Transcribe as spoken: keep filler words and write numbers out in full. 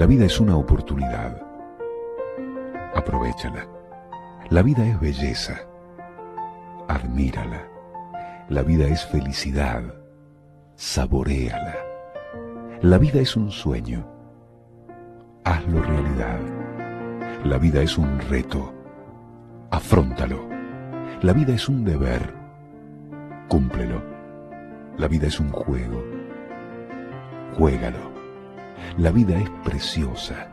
La vida es una oportunidad. Aprovéchala. La vida es belleza. Admírala. La vida es felicidad. Saboréala. La vida es un sueño. Hazlo realidad. La vida es un reto. Afróntalo. La vida es un deber. Cúmplelo. La vida es un juego. Juégalo. La vida es preciosa.